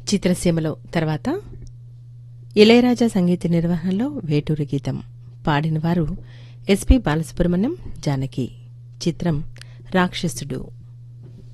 చిత్రసీమలో తర్వాత ఇళయరాజా సంగీత నిర్వహణలో వేటూరి గీతం పాడినవారు ఎస్పి బాలసుబ్రహ్మణ్యం, జానకి. చిత్రం రాక్షసుడు.